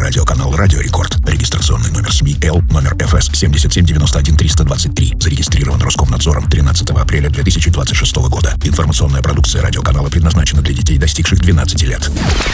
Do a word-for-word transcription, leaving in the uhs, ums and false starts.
радиоканал «Радио Рекорд». Регистрационный номер СМИ Л, номер эф эс семь семь девять один три два три. Зарегистрирован Роскомнадзором тринадцатого апреля две тысячи двадцать шестого года. Информационная продукция радиоканала предназначена для детей, достигших двенадцати лет.